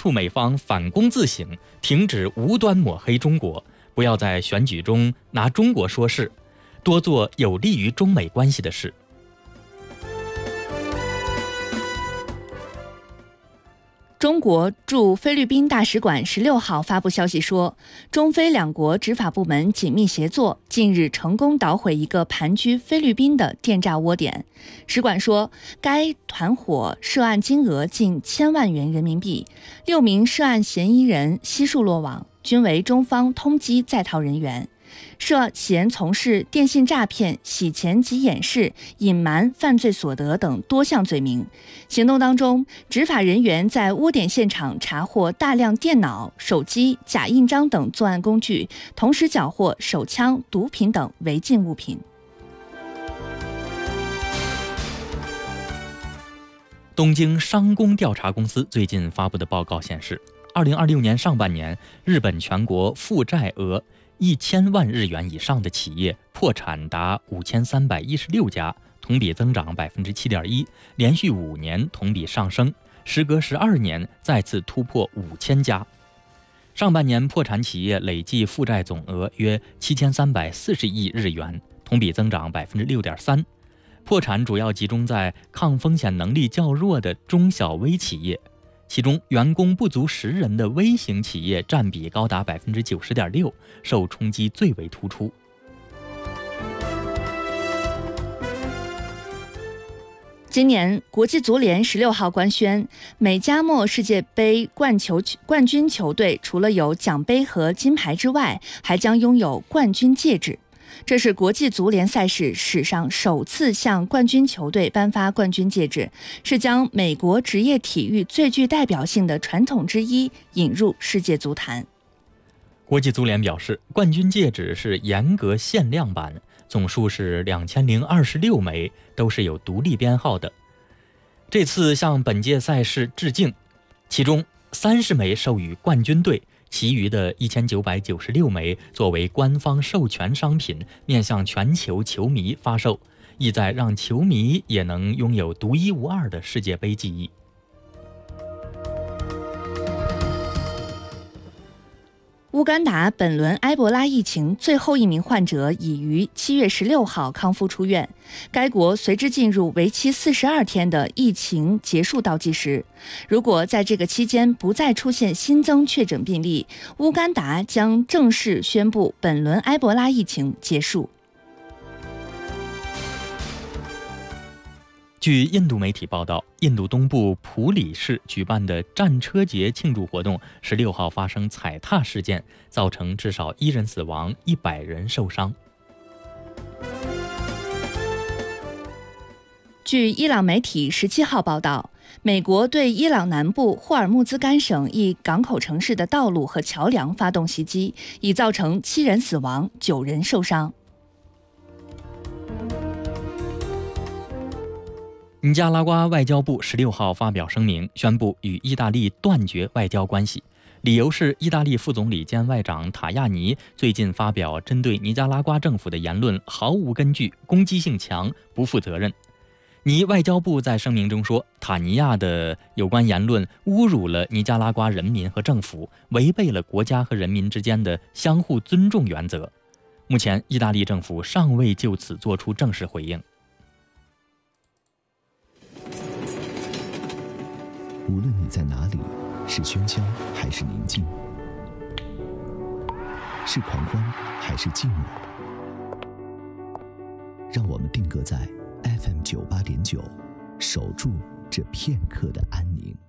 促美方反躬自省，停止无端抹黑中国，不要在选举中拿中国说事，多做有利于中美关系的事。 中国驻菲律宾大使馆16号发布消息说，中菲两国执法部门紧密协作，近日成功捣毁一个盘踞菲律宾的电诈窝点。使馆说，该团伙涉案金额近1000万元人民币，6名涉案嫌疑人悉数落网，均为中方通缉在逃人员。涉嫌从事电信诈骗、洗钱及掩饰、隐瞒犯罪所得等多项罪名。行动当中，执法人员在窝点现场查获大量电脑、手机、假印章等作案工具，同时缴获手枪、毒品等违禁物品。 东京商工调查公司最近发布的报告显示，2026年上半年，日本全国负债额1000万日元以上的企业破产达5316家，同比增长 7.1%， 连续5年同比上升，时隔12年再次突破5000家。上半年破产企业累计负债总额约7340亿日元，同比增长 6.3%。破产主要集中在抗风险能力较弱的中小微企业，其中员工不足10人的微型企业占比高达 90.6%， 受冲击最为突出。 今年国际足联16号官宣，美加墨世界杯冠军球队除了有奖杯和金牌之外，还将拥有冠军戒指。这是国际足联赛事史上首次向冠军球队颁发冠军戒指，是将美国职业体育最具代表性的传统之一引入世界足坛。 国际足联表示，冠军戒指是严格限量版，总数是2026枚，都是有独立编号的。这次向本届赛事致敬，其中30枚授予冠军队，其余的1996枚作为官方授权商品，面向全球球迷发售，意在让球迷也能拥有独一无二的世界杯记忆。 乌干达本轮埃博拉疫情最后一名患者已于7月16号康复出院，该国随之进入为期42天的疫情结束倒计时。如果在这个期间不再出现新增确诊病例，乌干达将正式宣布本轮埃博拉疫情结束。 据印度媒体报道，印度东部普里市举办的战车节庆祝活动16号发生踩踏事件，造成至少1人死亡，100人受伤。 据伊朗媒体17号报道，美国对伊朗南部霍尔木兹干省一港口城市的道路和桥梁发动袭击，已造成7人死亡，9人受伤。 尼加拉瓜外交部16号发表声明，宣布与意大利断绝外交关系，理由是意大利副总理兼外长塔亚尼最近发表针对尼加拉瓜政府的言论毫无根据，攻击性强，不负责任。尼外交部在声明中说，塔尼亚的有关言论侮辱了尼加拉瓜人民和政府，违背了国家和人民之间的相互尊重原则。目前，意大利政府尚未就此作出正式回应。 无论你在哪里，是喧嚣还是宁静，是狂欢还是静默，让我们定格在 FM98.9，守住这片刻的安宁。